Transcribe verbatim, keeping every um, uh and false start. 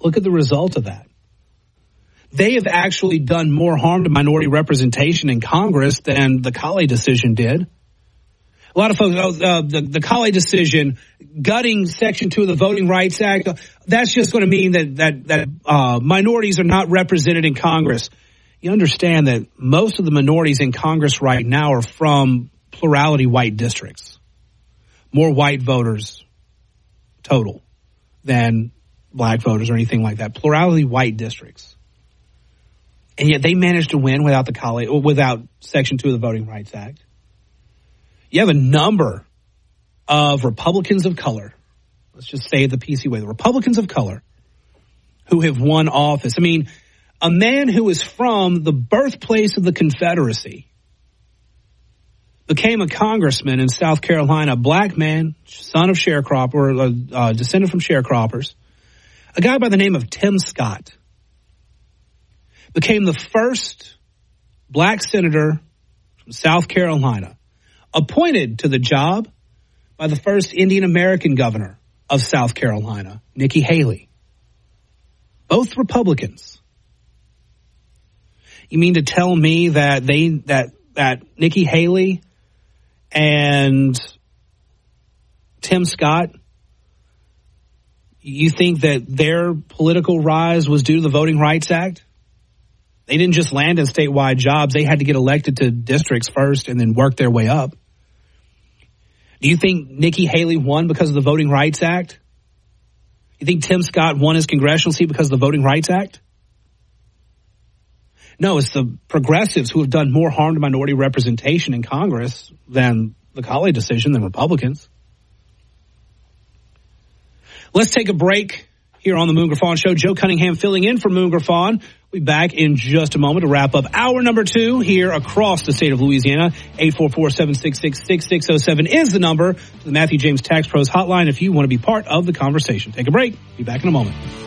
Look at the result of that. They have actually done more harm to minority representation in Congress than the Colley decision did. A lot of folks, oh, uh, the, the Colley decision, gutting Section two of the Voting Rights Act, that's just going to mean that that, that uh, minorities are not represented in Congress. You understand that most of the minorities in Congress right now are from plurality white districts. More white voters total than black voters or anything like that. Plurality white districts. And yet they managed to win without the Colley, without Section two of the Voting Rights Act. You have a number of Republicans of color, let's just say it the P C way, the Republicans of color who have won office. I mean, a man who is from the birthplace of the Confederacy became a congressman in South Carolina, a black man, son of sharecropper, or uh, descendant from sharecroppers, a guy by the name of Tim Scott, became the first black senator from South Carolina, appointed to the job by the first Indian American governor of South Carolina, Nikki Haley. Both Republicans. You mean to tell me that they that that Nikki Haley and Tim Scott, you think that their political rise was due to the Voting Rights Act? They didn't just land in statewide jobs. They had to get elected to districts first and then work their way up. Do you think Nikki Haley won because of the Voting Rights Act? You think Tim Scott won his congressional seat because of the Voting Rights Act? No, it's the progressives who have done more harm to minority representation in Congress than the Colley decision, than Republicans. Let's take a break here on the Moon Griffon Show. Joe Cunningham filling in for Moon Griffon. We'll be back in just a moment to wrap up hour number two here across the state of Louisiana. eight four four, seven six six, six six zero seven is the number to the Matthew James Tax Pros hotline if you want to be part of the conversation. Take a break. Be back in a moment.